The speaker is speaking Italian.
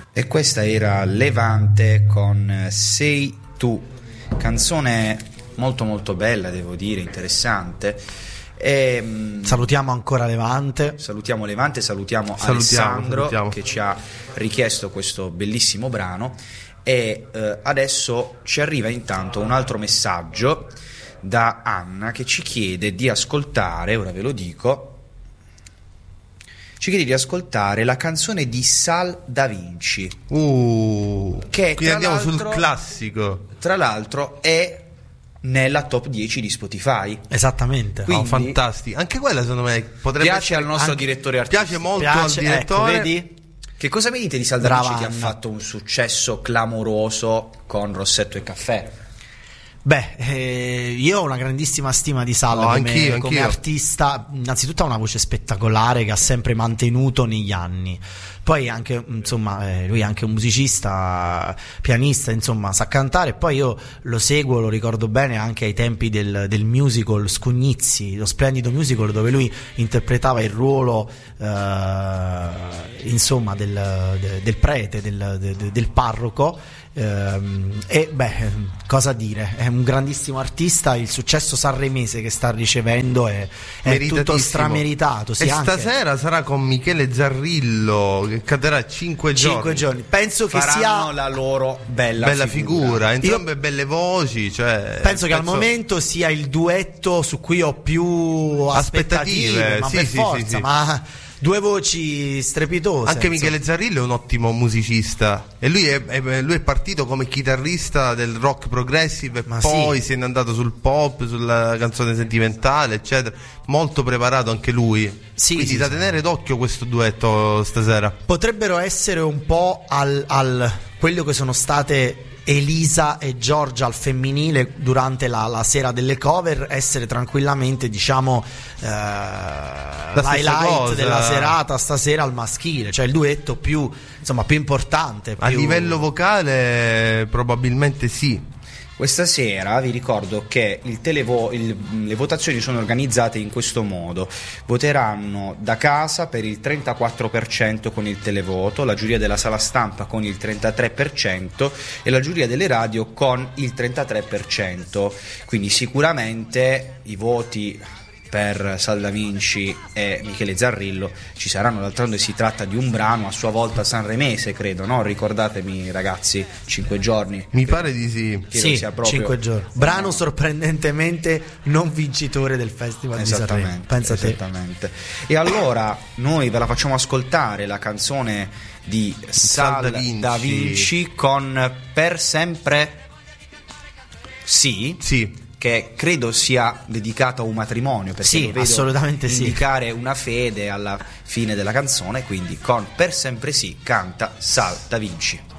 E questa era Levante con Sei tu, canzone molto molto bella, devo dire, interessante. E, salutiamo ancora Levante. Salutiamo Alessandro che ci ha richiesto questo bellissimo brano. E adesso ci arriva intanto un altro messaggio da Anna che ci chiede di ascoltare, ora ve lo dico, ci chiede di ascoltare la canzone di Sal Da Vinci, che qui andiamo sul classico, tra l'altro è nella top 10 di Spotify. Esattamente. Quindi, fantastico. Anche quella secondo me potrebbe piace al nostro direttore artistico. Piace molto al direttore. Ecco, vedi? Che cosa mi dite di Sal Da Vinci, che ha fatto un successo clamoroso con Rossetto e Caffè? Beh, io ho una grandissima stima di Sal come artista. Innanzitutto ha una voce spettacolare che ha sempre mantenuto negli anni. Poi anche, insomma, lui è anche un musicista, pianista, insomma, sa cantare. Poi io lo seguo, lo ricordo bene anche ai tempi del musical Scugnizi, lo splendido musical dove lui interpretava il ruolo, insomma, del prete, del parroco. E beh, cosa dire, è un grandissimo artista. Il successo sanremese che sta ricevendo è tutto strameritato, sì, e anche stasera sarà con Michele Zarrillo che cadrà 5 giorni. Penso che faranno sia la loro bella figura, entrambe belle voci, cioè, penso che al momento sia il duetto su cui ho più aspettative, ma sì, per sì, forza, sì. ma due voci strepitose. Anche Michele Zarrillo è un ottimo musicista e lui è partito come chitarrista del rock progressive e poi se n'è andato sul pop, sulla canzone sentimentale, eccetera. Molto preparato anche lui. Quindi da tenere d'occhio questo duetto stasera. Potrebbero essere un po' al quello che sono state Elisa e Giorgia al femminile durante la sera delle cover, essere tranquillamente, diciamo, l'highlight della serata stasera al maschile, cioè il duetto più importante. A livello vocale probabilmente sì. Questa sera vi ricordo che le votazioni sono organizzate in questo modo: voteranno da casa per il 34% con il televoto, la giuria della sala stampa con il 33% e la giuria delle radio con il 33%. Quindi sicuramente i voti per Sal Da Vinci e Michele Zarrillo ci saranno. D'altronde si tratta di un brano a sua volta sanremese, credo, no? Ricordatemi, ragazzi, 5 giorni. Mi pare di sì. Sì, 5 giorni. Brano sorprendentemente non vincitore del Festival di Sanremo. Pensa esattamente. E allora noi ve la facciamo ascoltare, la canzone di Sal Da Vinci con Per sempre sì, che credo sia dedicato a un matrimonio, perché sì, lo vedo assolutamente indicare una fede alla fine della canzone. Quindi con Per sempre sì canta Sal Da Vinci.